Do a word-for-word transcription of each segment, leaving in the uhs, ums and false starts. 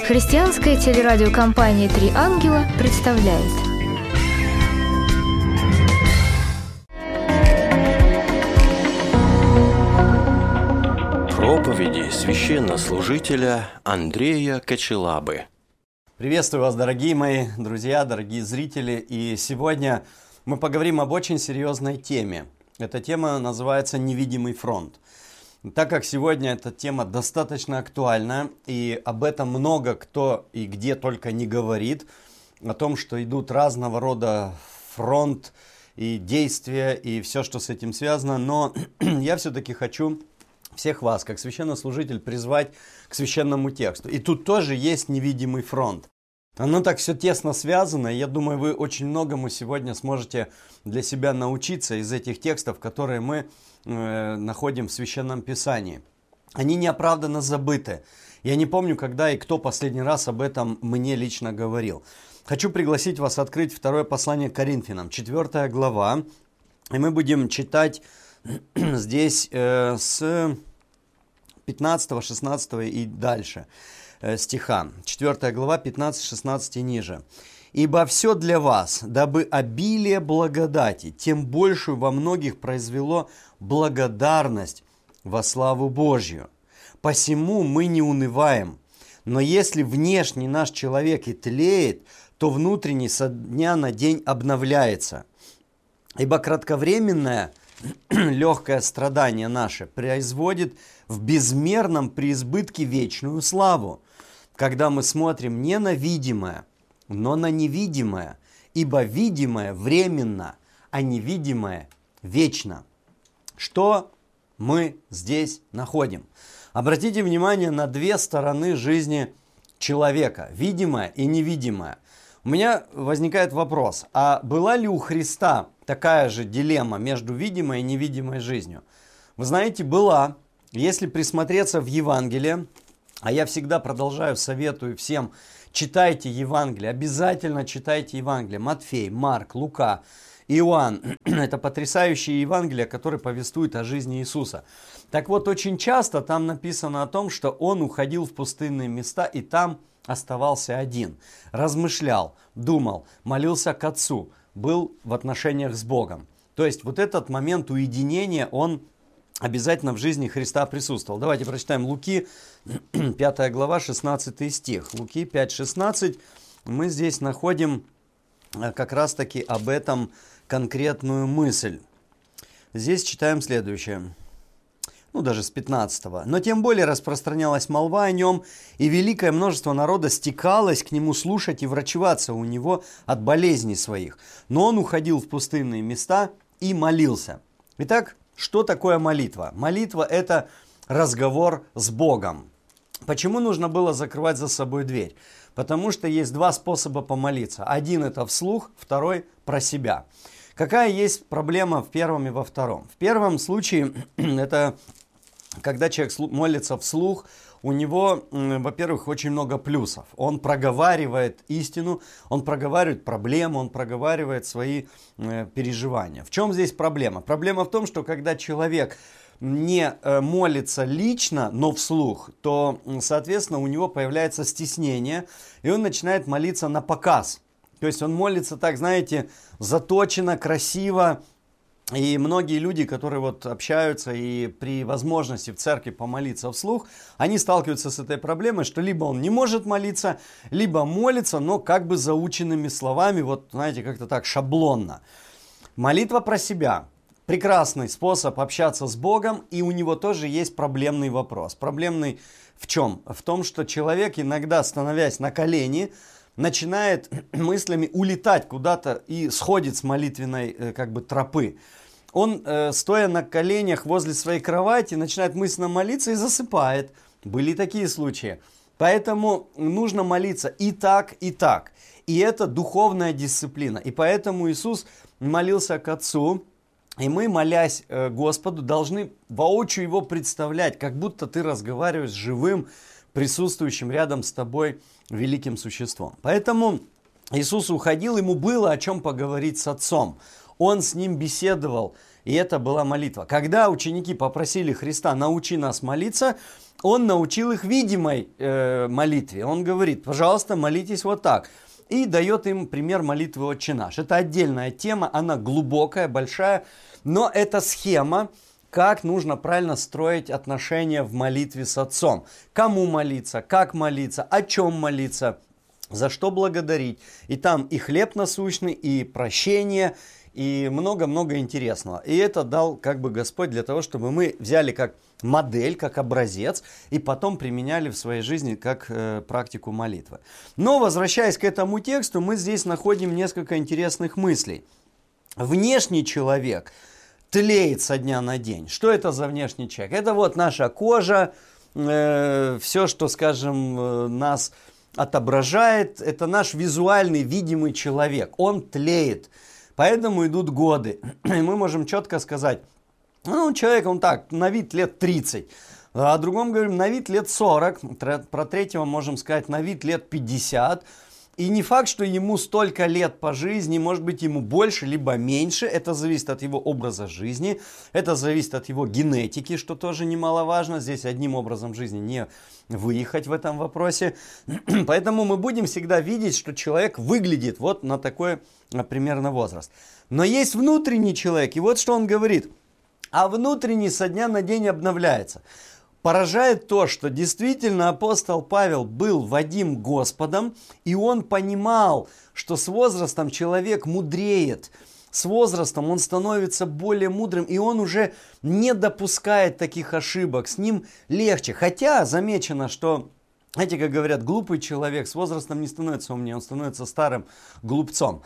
Христианская телерадиокомпания «Три ангела» представляет. Проповеди священнослужителя Андрея Кочелабы. Приветствую вас, дорогие мои друзья, дорогие зрители. И сегодня мы поговорим об очень серьезной теме. Эта тема называется «Невидимый фронт». Так как сегодня эта тема достаточно актуальна, и об этом много кто и где только не говорит, о том, что идут разного рода фронт и действия, и все, что с этим связано, но я все-таки хочу всех вас, как священнослужитель, призвать к священному тексту. И тут тоже есть невидимый фронт. Оно так все тесно связано, и я думаю, вы очень многому сегодня сможете для себя научиться из этих текстов, которые мы э, находим в Священном Писании. Они неоправданно забыты. Я не помню, когда и кто последний раз об этом мне лично говорил. Хочу пригласить вас открыть второе послание к Коринфянам, четвёртая глава, и мы будем читать здесь э, с пятнадцатого, шестнадцатого и дальше э, стиха. четвёртая глава, пятнадцать, шестнадцать и ниже. «Ибо все для вас, дабы обилие благодати, тем большую во многих произвело благодарность во славу Божью. Посему мы не унываем, но если внешний наш человек и тлеет, то внутренний со дня на день обновляется. Ибо кратковременное легкое страдание наше производит в безмерном преизбытке вечную славу, когда мы смотрим не на видимое, но на невидимое, ибо видимое временно, а невидимое вечно». Что мы здесь находим? Обратите внимание на две стороны жизни человека, видимое и невидимое. У меня возникает вопрос, а была ли у Христа такая же дилемма между видимой и невидимой жизнью? Вы знаете, была. Если присмотреться в Евангелие, а я всегда продолжаю, советую всем, читайте Евангелие, обязательно читайте Евангелие. Матфей, Марк, Лука, Иоанн. Это потрясающие Евангелия, которые повествуют о жизни Иисуса. Так вот, очень часто там написано о том, что Он уходил в пустынные места и там оставался один, размышлял, думал, молился к Отцу, был в отношениях с Богом. То есть вот этот момент уединения, он обязательно в жизни Христа присутствовал. Давайте прочитаем Луки, пятая глава, шестнадцатый стих. Луки пять шестнадцать. Мы здесь находим как раз-таки об этом конкретную мысль. Здесь читаем следующее. Ну, даже с пятнадцатого. «Но тем более распространялась молва о нем, и великое множество народа стекалось к нему слушать и врачеваться у него от болезней своих. Но он уходил в пустынные места и молился». Итак, что такое молитва? Молитва – это разговор с Богом. Почему нужно было закрывать за собой дверь? Потому что есть два способа помолиться. Один – это вслух, второй – про себя. Какая есть проблема в первом и во втором? В первом случае это когда человек молится вслух, у него, во-первых, очень много плюсов. Он проговаривает истину, он проговаривает проблему, он проговаривает свои э, переживания. В чем здесь проблема? Проблема в том, что когда человек не э, молится лично, но вслух, то, соответственно, у него появляется стеснение, и он начинает молиться на показ. То есть он молится так, знаете, заточено, красиво. И многие люди, которые вот общаются и при возможности в церкви помолиться вслух, они сталкиваются с этой проблемой, что либо он не может молиться, либо молится, но как бы заученными словами, вот знаете, как-то так шаблонно. Молитва про себя. Прекрасный способ общаться с Богом, и у него тоже есть проблемный вопрос. Проблемный в чем? В том, что человек, иногда становясь на колени, начинает мыслями улетать куда-то и сходит с молитвенной э, как бы тропы. Он, э, стоя на коленях возле своей кровати, начинает мысленно молиться и засыпает. Были такие случаи. Поэтому нужно молиться и так, и так. И это духовная дисциплина. И поэтому Иисус молился к Отцу. И мы, молясь э, Господу, должны воочию Его представлять, как будто ты разговариваешь с живым, присутствующим рядом с тобой великим существом. Поэтому Иисус уходил, ему было о чем поговорить с Отцом. Он с ним беседовал. и это была молитва. Когда ученики попросили Христа: научи нас молиться, Он научил их видимой э, молитве. Он говорит: пожалуйста, молитесь вот так. И дает им пример молитвы «Отче наш». Это отдельная тема, она глубокая, большая, но это схема, как нужно правильно строить отношения в молитве с Отцом. Кому молиться, как молиться, о чем молиться, за что благодарить. И там и хлеб насущный, и прощение, и много-много интересного. И это дал как бы Господь для того, чтобы мы взяли как модель, как образец, и потом применяли в своей жизни как э, практику молитвы. Но, возвращаясь к этому тексту, мы здесь находим несколько интересных мыслей. Внешний человек тлеет со дня на день. Что это за внешний человек? Это вот наша кожа, э, все, что, скажем, э, нас отображает, это наш визуальный, видимый человек. Он тлеет. Поэтому идут годы. И мы можем четко сказать: ну, человек, он так, на вид лет тридцать. А о другом говорим, на вид лет сорок. Про третьего можем сказать, на вид лет пятьдесят. И не факт, что ему столько лет по жизни, может быть, ему больше, либо меньше. Это зависит от его образа жизни, это зависит от его генетики, что тоже немаловажно. Здесь одним образом жизни не выехать в этом вопросе. Поэтому мы будем всегда видеть, что человек выглядит вот на такой примерно возраст. Но есть внутренний человек, и вот что он говорит. А внутренний со дня на день обновляется. Поражает то, что действительно апостол Павел был водим Господом, и он понимал, что с возрастом человек мудреет, с возрастом он становится более мудрым, и он уже не допускает таких ошибок, с ним легче. Хотя замечено, что, знаете, как говорят, глупый человек с возрастом не становится умнее, он становится старым глупцом.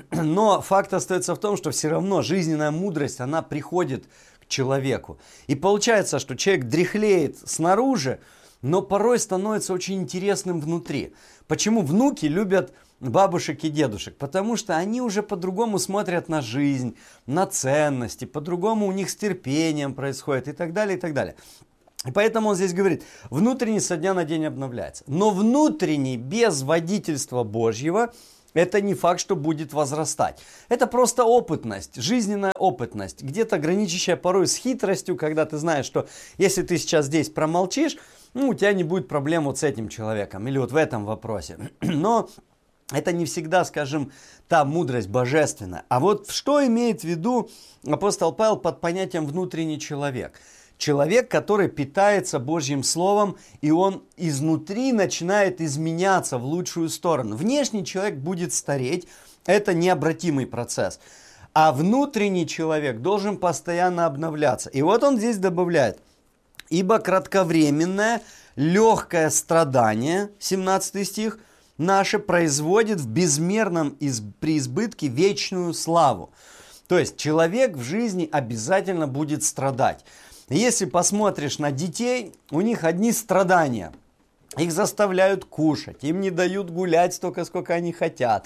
Но факт остается в том, что все равно жизненная мудрость, она приходит к человеку. И получается, что человек дряхлеет снаружи, но порой становится очень интересным внутри. Почему внуки любят бабушек и дедушек? Потому что они уже по-другому смотрят на жизнь, на ценности, по-другому у них с терпением происходит и так далее, и так далее. И поэтому он здесь говорит, внутренний со дня на день обновляется. Но внутренний без водительства Божьего, это не факт, что будет возрастать. Это просто опытность, жизненная опытность, где-то граничащая порой с хитростью, когда ты знаешь, что если ты сейчас здесь промолчишь, ну, у тебя не будет проблем вот с этим человеком или вот в этом вопросе. Но это не всегда, скажем, та мудрость божественная. А вот что имеет в виду апостол Павел под понятием внутренний человек? Человек, который питается Божьим Словом, и он изнутри начинает изменяться в лучшую сторону. Внешний человек будет стареть, это необратимый процесс. А внутренний человек должен постоянно обновляться. И вот он здесь добавляет, ибо кратковременное, легкое страдание, семнадцатый стих, наше производит в безмерном преизбытке вечную славу. То есть человек в жизни обязательно будет страдать. Если посмотришь на детей, у них одни страдания. Их заставляют кушать, им не дают гулять столько, сколько они хотят.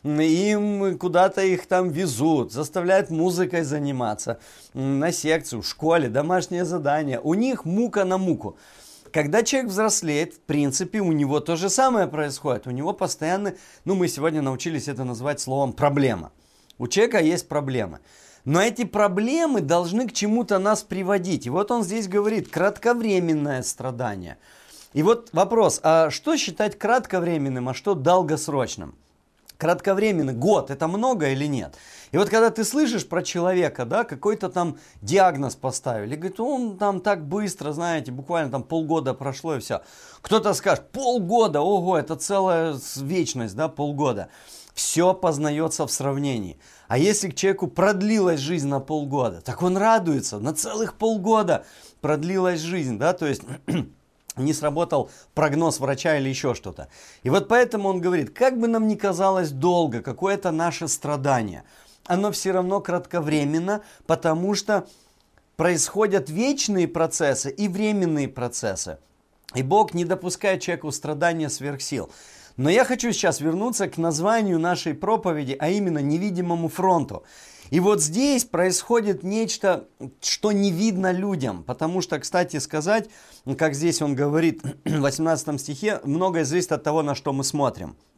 Им куда-то их там везут, заставляют музыкой заниматься, на секцию, в школе, домашнее задание. У них мука на муку. Когда человек взрослеет, в принципе, у него то же самое происходит. У него постоянно, ну мы сегодня научились это называть словом проблема. У человека есть проблемы. Но эти проблемы должны к чему-то нас приводить. И вот он здесь говорит, кратковременное страдание. И вот вопрос, а что считать кратковременным, а что долгосрочным? Кратковременный год, это много или нет? И вот когда ты слышишь про человека, да, какой-то там диагноз поставили, говорит, он там так быстро, знаете, буквально там полгода прошло и все. Кто-то скажет, полгода, ого, это целая вечность, да, полгода. Все познается в сравнении. А если к человеку продлилась жизнь на полгода, так он радуется, на целых полгода продлилась жизнь, да, то есть не сработал прогноз врача или еще что-то. И вот поэтому он говорит, как бы нам ни казалось долго какое-то наше страдание, оно все равно кратковременно, потому что происходят вечные процессы и временные процессы. И Бог не допускает человеку страдания сверх сил. Но я хочу сейчас вернуться к названию нашей проповеди, а именно невидимому фронту. И вот здесь происходит нечто, что не видно людям. Потому что, кстати сказать, как здесь он говорит в восемнадцатом стихе, многое зависит от того, на что мы смотрим.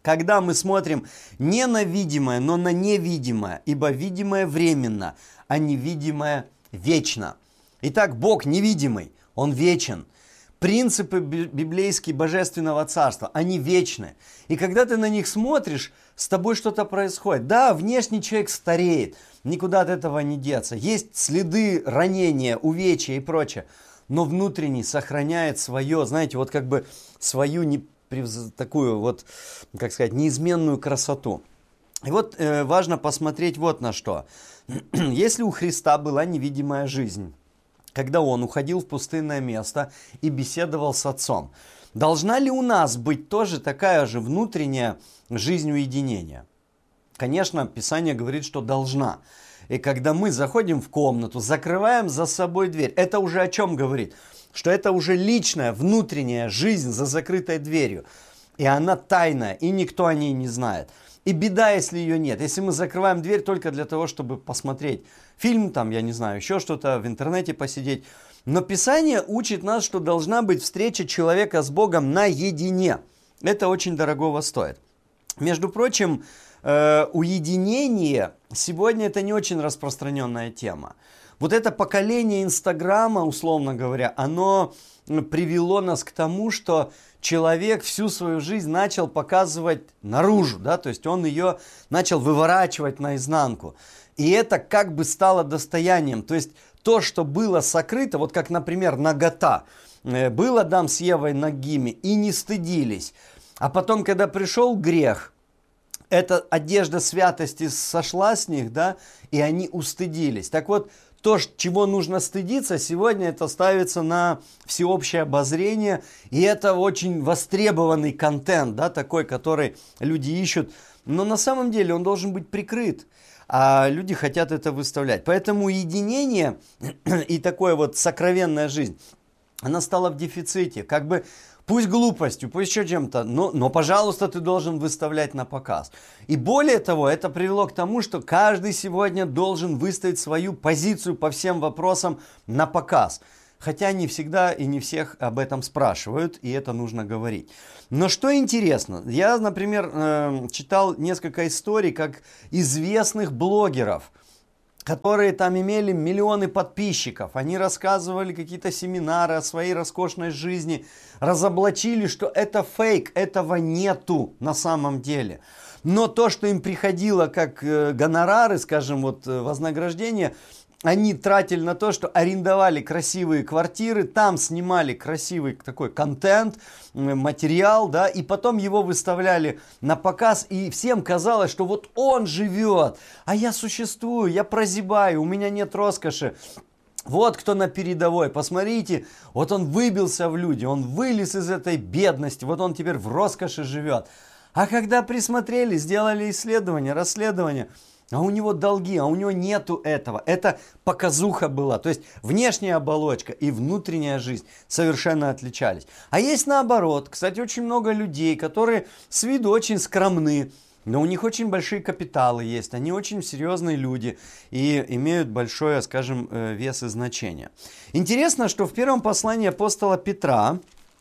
Когда мы смотрим не на видимое, но на невидимое, ибо видимое временно, а невидимое вечно. Итак, Бог невидимый, Он вечен. Принципы библейские Божественного Царства, они вечны. И когда ты на них смотришь, с тобой что-то происходит. Да, внешний человек стареет, никуда от этого не деться. Есть следы ранения, увечья и прочее. Но внутренний сохраняет свое, знаете, вот как бы свою не, такую вот, как сказать, неизменную красоту. И вот э, важно посмотреть вот на что. Если у Христа была невидимая жизнь, когда Он уходил в пустынное место и беседовал с Отцом, должна ли у нас быть тоже такая же внутренняя жизнь уединения? Конечно, Писание говорит, что должна. И когда мы заходим в комнату, закрываем за собой дверь, это уже о чем говорит? Что это уже личная, внутренняя жизнь за закрытой дверью. И она тайная, и никто о ней не знает. И беда, если ее нет. Если мы закрываем дверь только для того, чтобы посмотреть фильм, там, я не знаю, еще что-то, в интернете посидеть. Но Писание учит нас, что должна быть встреча человека с Богом наедине. Это очень дорогого стоит. Между прочим, э, уединение сегодня это не очень распространенная тема. Вот это поколение Инстаграма, условно говоря, оно привело нас к тому, что человек всю свою жизнь начал показывать наружу, да, то есть он ее начал выворачивать наизнанку. И это как бы стало достоянием. То есть то, что было сокрыто, вот как, например, нагота. Был Адам с Евой нагими и не стыдились. А потом, когда пришел грех, эта одежда святости сошла с них, да, и они устыдились. Так вот, то, чего нужно стыдиться, сегодня это ставится на всеобщее обозрение. И это очень востребованный контент, да, такой, который люди ищут. Но на самом деле он должен быть прикрыт. А люди хотят это выставлять. Поэтому единение и такая вот сокровенная жизнь, она стала в дефиците. Как бы пусть глупостью, пусть еще чем-то, но, но, пожалуйста, ты должен выставлять на показ. И более того, это привело к тому, что каждый сегодня должен выставить свою позицию по всем вопросам на показ. Хотя не всегда и не всех об этом спрашивают, и это нужно говорить. Но что интересно, я, например, читал несколько историй, как известных блогеров, которые там имели миллионы подписчиков. Они рассказывали какие-то семинары о своей роскошной жизни, разоблачили, что это фейк, этого нету на самом деле. Но то, что им приходило как гонорары, скажем, вот вознаграждение, они тратили на то, что арендовали красивые квартиры, там снимали красивый такой контент, материал, да, и потом его выставляли на показ, и всем казалось, что вот он живет, а я существую, я прозябаю, у меня нет роскоши. Вот кто на передовой, посмотрите, вот он выбился в люди, он вылез из этой бедности, вот он теперь в роскоши живет. А когда присмотрели, сделали исследование, расследование, а у него долги, а у него нету этого. Это показуха была. То есть внешняя оболочка и внутренняя жизнь совершенно отличались. А есть наоборот. Кстати, очень много людей, которые с виду очень скромны, но у них очень большие капиталы есть. Они очень серьезные люди и имеют большое, скажем, вес и значение. Интересно, что в первом послании апостола Петра,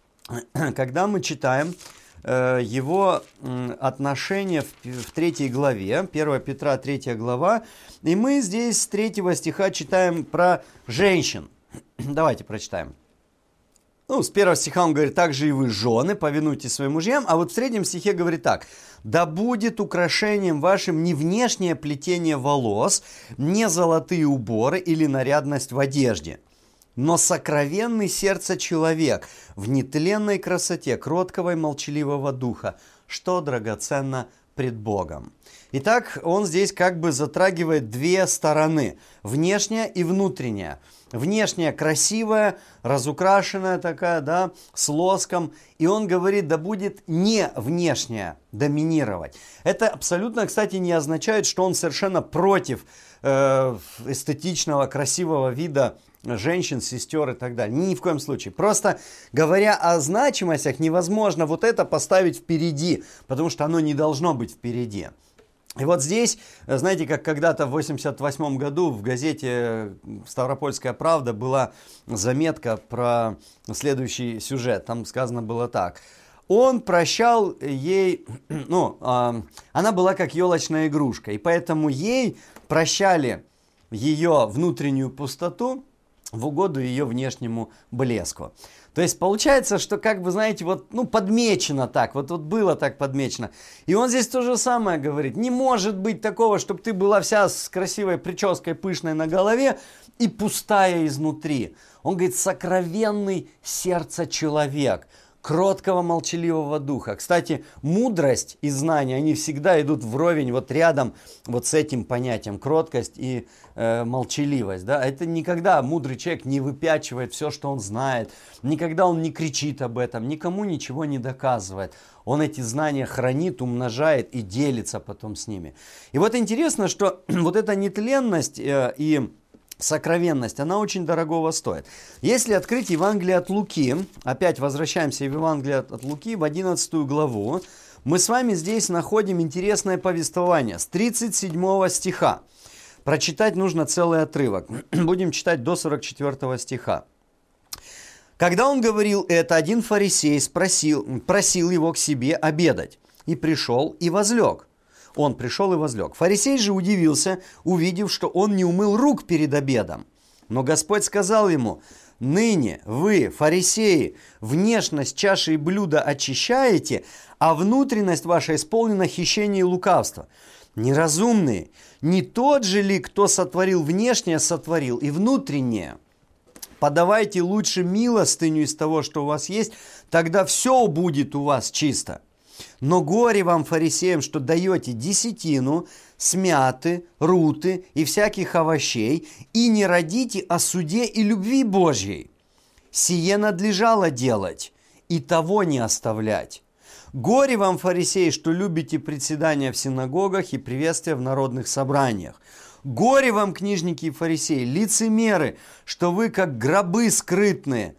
когда мы читаем его отношение в третьей главе, первое Петра, третья глава, и мы здесь с третьего стиха читаем про женщин. Давайте прочитаем. Ну, с первого стиха он говорит: «Также и вы, жены, повинуйтесь своим мужьям», а вот в третьем стихе говорит так: «Да будет украшением вашим не внешнее плетение волос, не золотые уборы или нарядность в одежде, но сокровенный сердце человек в нетленной красоте кроткого и молчаливого духа, что драгоценно пред Богом». Итак, он здесь как бы затрагивает две стороны, внешняя и внутренняя. Внешняя красивая, разукрашенная такая, да, с лоском. И он говорит, да будет не внешняя доминировать. Это абсолютно, кстати, не означает, что он совершенно против э, эстетичного, красивого вида женщин, сестер и так далее. Ни в коем случае. Просто говоря о значимостях, невозможно вот это поставить впереди, потому что оно не должно быть впереди. И вот здесь, знаете, как когда-то в восемьдесят восьмом году в газете «Ставропольская правда» была заметка про следующий сюжет. Там сказано было так: он прощал ей, ну, э, она была как елочная игрушка, и поэтому ей прощали ее внутреннюю пустоту в угоду ее внешнему блеску. То есть получается, что, как бы, знаете, вот, ну, подмечено так, вот, вот было так подмечено. И он здесь то же самое говорит. Не может быть такого, чтобы ты была вся с красивой прической пышной на голове и пустая изнутри. Он говорит, сокровенный сердца человек, кроткого молчаливого духа. Кстати, мудрость и знания, они всегда идут вровень, вот рядом вот с этим понятием, кроткость и э, молчаливость. Да? Это никогда мудрый человек не выпячивает все, что он знает, никогда он не кричит об этом, никому ничего не доказывает. Он эти знания хранит, умножает и делится потом с ними. И вот интересно, что вот эта нетленность э, и сокровенность, она очень дорогого стоит. Если открыть Евангелие от Луки, опять возвращаемся в Евангелие от Луки, в одиннадцатую главу, мы с вами здесь находим интересное повествование с тридцать седьмого стиха. Прочитать нужно целый отрывок. Будем читать до сорок четвёртого стиха. Когда он говорил это, один фарисей спросил, просил его к себе обедать, и пришел и возлег. Он пришел и возлег. Фарисей же удивился, увидев, что он не умыл рук перед обедом. Но Господь сказал ему, ныне вы, фарисеи, внешность чаши и блюда очищаете, а внутренность ваша исполнена хищения и лукавства. Неразумные, не тот же ли, кто сотворил внешнее, сотворил и внутреннее? Подавайте лучше милостыню из того, что у вас есть, тогда все будет у вас чисто. Но горе вам, фарисеям, что даете десятину, смяты, руты и всяких овощей, и не родите о суде и любви Божьей. Сие надлежало делать, и того не оставлять. Горе вам, фарисеи, что любите председания в синагогах и приветствия в народных собраниях. Горе вам, книжники и фарисеи, лицемеры, что вы, как гробы скрытные,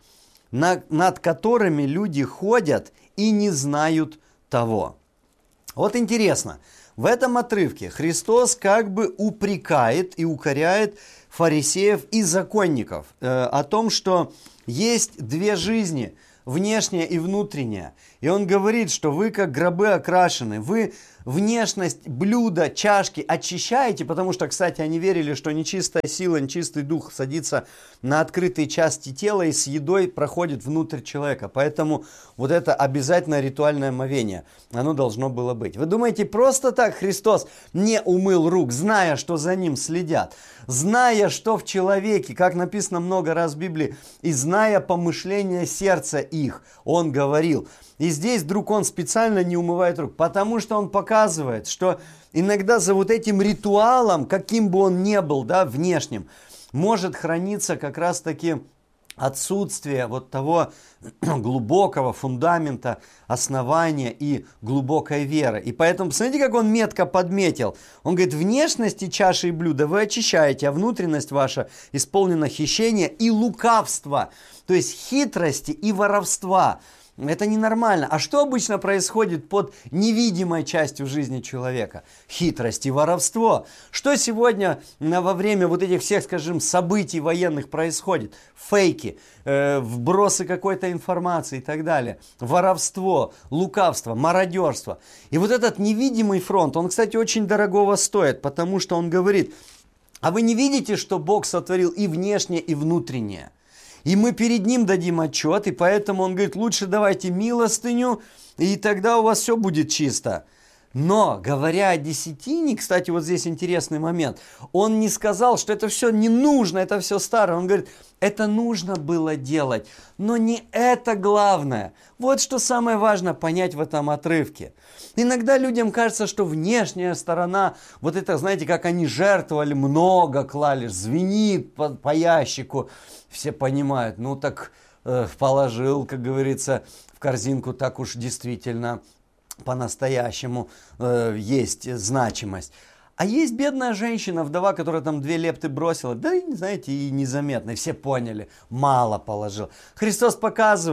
над которыми люди ходят и не знают того. Вот интересно, в этом отрывке Христос как бы упрекает и укоряет фарисеев и законников э, о том, что есть две жизни, внешняя и внутренняя. И он говорит, что вы как гробы окрашены, вы внешность блюда, чашки очищаете, потому что, кстати, они верили, что нечистая сила, нечистый дух садится на открытые части тела и с едой проходит внутрь человека. Поэтому вот это обязательно ритуальное омовение, оно должно было быть. Вы думаете, просто так Христос не умыл рук, зная, что за ним следят, зная, что в человеке, как написано много раз в Библии, и зная помышления сердца их, он говорил. И здесь вдруг он специально не умывает рук, потому что он показывает, что иногда за вот этим ритуалом, каким бы он ни был, да, внешним, может храниться как раз-таки отсутствие вот того глубокого фундамента, основания и глубокой веры. И поэтому, посмотрите, как он метко подметил. Он говорит, внешности чаши и блюда вы очищаете, а внутренность ваша исполнена хищения и лукавства, то есть хитрости и воровства. Это ненормально. А что обычно происходит под невидимой частью жизни человека? Хитрость и воровство. Что сегодня во время вот этих всех, скажем, событий военных происходит? Фейки, э, вбросы какой-то информации и так далее. Воровство, лукавство, мародерство. И вот этот невидимый фронт, он, кстати, очень дорогого стоит, потому что он говорит, а вы не видите, что Бог сотворил и внешнее, и внутреннее? И мы перед ним дадим отчет, и поэтому он говорит, лучше давайте милостыню, и тогда у вас все будет чисто. Но, говоря о десятине, кстати, вот здесь интересный момент, он не сказал, что это все не нужно, это все старое. Он говорит, это нужно было делать, но не это главное. Вот что самое важное понять в этом отрывке. Иногда людям кажется, что внешняя сторона, вот это, знаете, как они жертвовали, много клали, звенит по, по ящику. Все понимают, ну так э, положил, как говорится, в корзинку, так уж действительно по-настоящему э, есть значимость. А есть бедная женщина, вдова, которая там две лепты бросила, да, знаете, и незаметно, и все поняли, мало положил. Христос показывает,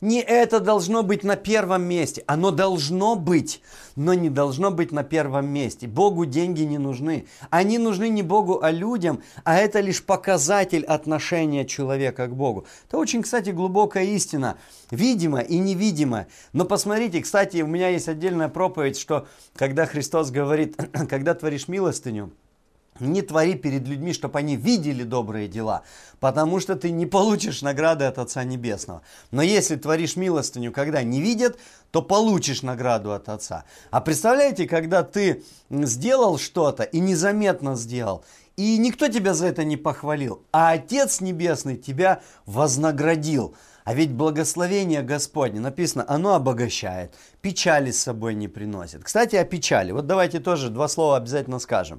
Не это должно быть на первом месте. Оно должно быть, но не должно быть на первом месте. Богу деньги не нужны. Они нужны не Богу, а людям, а это лишь показатель отношения человека к Богу. Это очень, кстати, глубокая истина, видимая и невидимая. Но посмотрите, кстати, у меня есть отдельная проповедь, что когда Христос говорит, когда творишь милостыню, не твори перед людьми, чтобы они видели добрые дела, потому что ты не получишь награды от Отца Небесного. Но если творишь милостыню, когда не видят, то получишь награду от Отца. А представляете, когда ты сделал что-то и незаметно сделал, и никто тебя за это не похвалил, а Отец Небесный тебя вознаградил. А ведь благословение Господне, написано, оно обогащает, печали с собой не приносит. Кстати, о печали. Вот давайте тоже два слова обязательно скажем.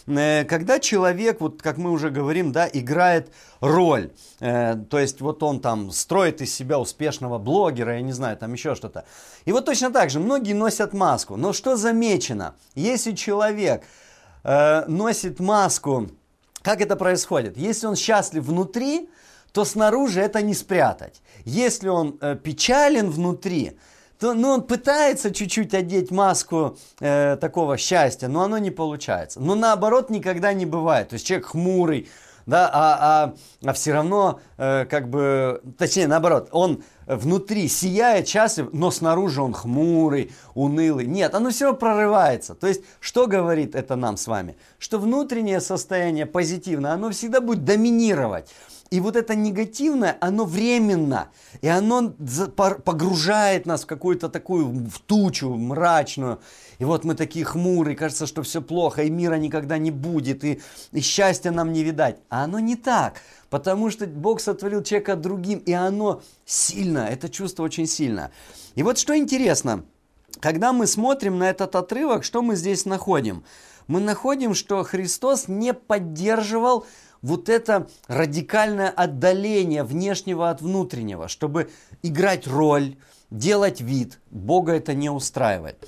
Когда человек, вот как мы уже говорим, да, играет роль, э, то есть вот он там строит из себя успешного блогера, я не знаю, там еще что-то. И вот точно так же многие носят маску. Но что замечено? Если человек э, носит маску, как это происходит? Если он счастлив внутри, то снаружи это не спрятать. Если он э, печален внутри, то ну, он пытается чуть-чуть одеть маску э, такого счастья, но оно не получается. Но наоборот никогда не бывает. То есть человек хмурый, да, а, а, а все равно э, как бы, точнее наоборот, он внутри сияет, счастлив, но снаружи он хмурый, унылый. Нет, оно все равно прорывается. То есть что говорит это нам с вами? Что внутреннее состояние позитивное, оно всегда будет доминировать. И вот это негативное, оно временно, и оно погружает нас в какую-то такую в тучу мрачную. И вот мы такие хмурые, кажется, что все плохо, и мира никогда не будет, и, и счастья нам не видать. А оно не так, потому что Бог сотворил человека другим, и оно сильно, это чувство очень сильно. И вот что интересно, когда мы смотрим на этот отрывок, что мы здесь находим? Мы находим, что Христос не поддерживал вот это радикальное отдаление внешнего от внутреннего, чтобы играть роль, делать вид. Бога это не устраивает.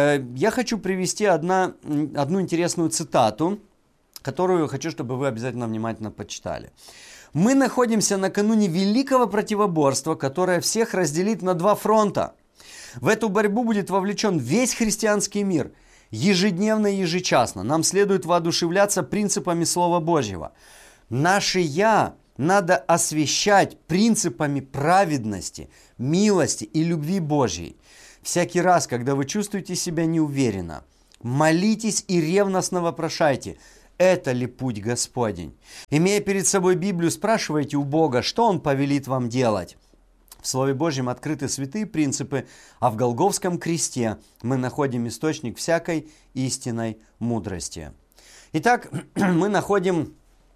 Я хочу привести одна, одну интересную цитату, которую хочу, чтобы вы обязательно внимательно почитали. Мы находимся накануне великого противоборства, которое всех разделит на два фронта. В эту борьбу будет вовлечен весь христианский мир. Ежедневно и ежечасно нам следует воодушевляться принципами Слова Божьего. Наше «я» надо освящать принципами праведности, милости и любви Божьей. Всякий раз, когда вы чувствуете себя неуверенно, молитесь и ревностно вопрошайте, это ли путь Господень. Имея перед собой Библию, спрашивайте у Бога, что Он повелит вам делать. В Слове Божьем открыты святые принципы, а в Голгофском кресте мы находим источник всякой истинной мудрости. Итак, мы находим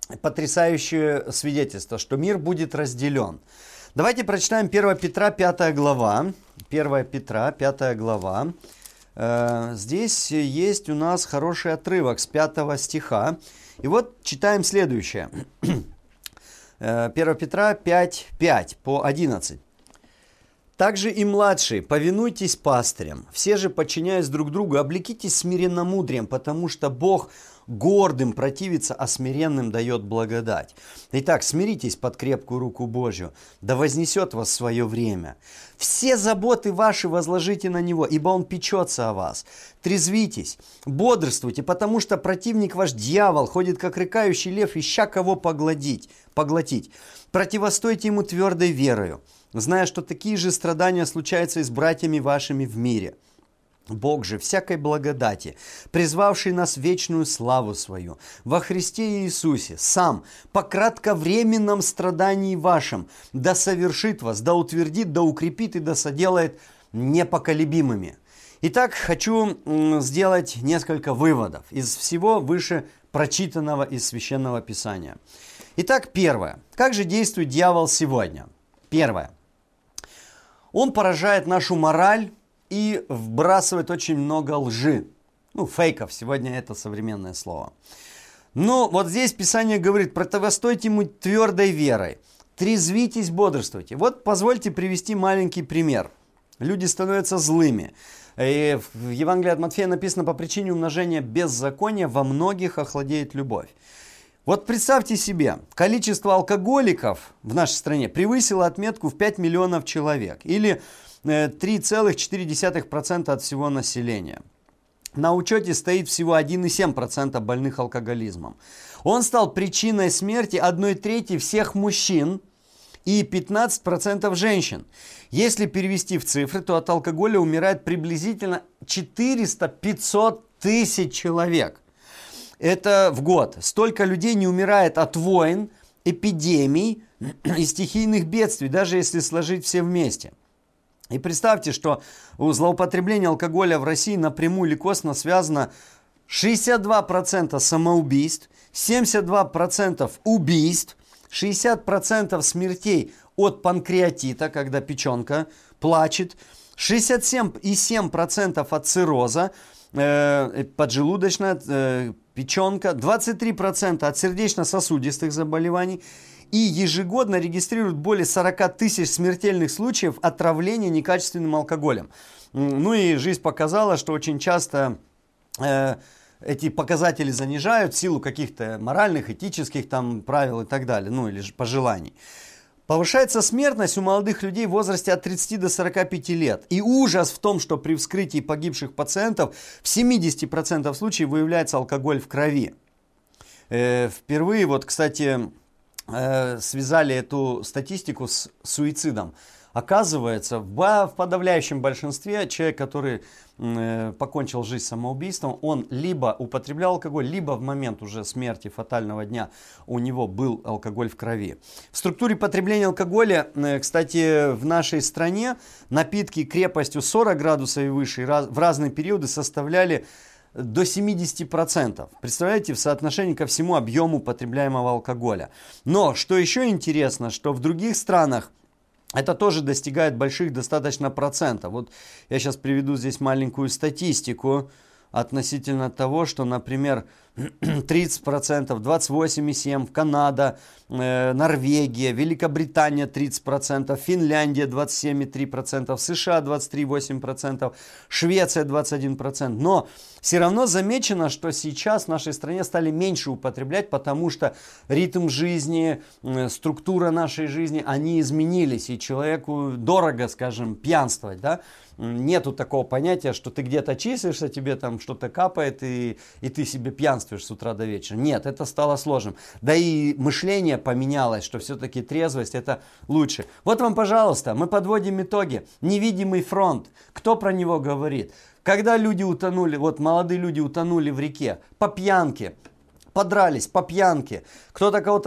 потрясающее свидетельство, что мир будет разделен. Давайте прочитаем первое Петра, пятая глава. первое Петра, пятая глава. Здесь есть у нас хороший отрывок с пятого стиха. И вот читаем следующее. первое Петра пять, пять по одиннадцать. «Также и младшие, повинуйтесь пастырям, все же, подчиняясь друг другу, облекитесь смиренномудрием, потому что Бог гордым противится, а смиренным дает благодать. Итак, смиритесь под крепкую руку Божью, да вознесет вас в свое время. Все заботы ваши возложите на Него, ибо Он печется о вас. Трезвитесь, бодрствуйте, потому что противник ваш дьявол ходит, как рыкающий лев, ища кого поглотить. поглотить. Противостойте ему твердой верою, зная, что такие же страдания случаются и с братьями вашими в мире. Бог же всякой благодати, призвавший нас в вечную славу свою, во Христе Иисусе, сам, по кратковременном страдании вашем, да совершит вас, да утвердит, да укрепит и да соделает непоколебимыми». Итак, хочу сделать несколько выводов из всего выше прочитанного из Священного Писания. Итак, первое. Как же действует дьявол сегодня? Первое. Он поражает нашу мораль и вбрасывает очень много лжи. Ну, фейков, сегодня это современное слово. Ну, вот здесь Писание говорит, противостойте ему твердой верой, трезвитесь, бодрствуйте. Вот позвольте привести маленький пример. Люди становятся злыми. И в Евангелии от Матфея написано, по причине умножения беззакония во многих охладеет любовь. Вот представьте себе, количество алкоголиков в нашей стране превысило отметку в пять миллионов человек, или три целых четыре десятых процента от всего населения. На учете стоит всего один целых семь десятых процента больных алкоголизмом. Он стал причиной смерти одной трети всех мужчин и пятнадцати процентов женщин. Если перевести в цифры, то от алкоголя умирает приблизительно четыреста-пятьсот тысяч человек. Это в год. Столько людей не умирает от войн, эпидемий и стихийных бедствий, даже если сложить все вместе. И представьте, что у злоупотребления алкоголя в России напрямую или косвенно связано шестьдесят два процента самоубийств, семьдесят два процента убийств, шестьдесят процентов смертей от панкреатита, когда печенка плачет, шестьдесят семь целых семь десятых процента от цирроза, э, поджелудочная э, печенка, двадцать три процента от сердечно-сосудистых заболеваний. И ежегодно регистрируют более сорока тысяч смертельных случаев отравления некачественным алкоголем. Ну и жизнь показала, что очень часто э, эти показатели занижают в силу каких-то моральных, этических там правил и так далее, ну или же пожеланий. Повышается смертность у молодых людей в возрасте от тридцати до сорока пяти лет. И ужас в том, что при вскрытии погибших пациентов в семидесяти процентах случаев выявляется алкоголь в крови. Э, впервые, вот, кстати, э, связали эту статистику с суицидом. Оказывается, в, в подавляющем большинстве человек, который э, покончил жизнь самоубийством, он либо употреблял алкоголь, либо в момент уже смерти, фатального дня, у него был алкоголь в крови. В структуре потребления алкоголя, э, кстати, в нашей стране напитки крепостью сорок градусов и выше в разные периоды составляли до семидесяти процентов. Представляете, в соотношении ко всему объему потребляемого алкоголя. Но, что еще интересно, что в других странах это тоже достигает больших достаточно процентов. Вот я сейчас приведу здесь маленькую статистику относительно того, что, например, тридцать процентов, двадцать восемь целых семь процентов, Канада, э, Норвегия, Великобритания тридцать процентов, Финляндия двадцать семь целых три десятых процента, США двадцать три целых восемь десятых процента, Швеция двадцать один процент. Но все равно замечено, что сейчас в нашей стране стали меньше употреблять, потому что ритм жизни, э, структура нашей жизни, они изменились. И человеку дорого, скажем, пьянствовать, да? Нету такого понятия, что ты где-то числишься, тебе там что-то капает, и, и ты себе пьянствуешь с утра до вечера. Нет, это стало сложным. Да и мышление поменялось, что все-таки трезвость это лучше. Вот вам, пожалуйста, мы подводим итоги. Невидимый фронт. Кто про него говорит? Когда люди утонули, вот молодые люди утонули в реке, по пьянке, подрались, по пьянке, кто-то кого-то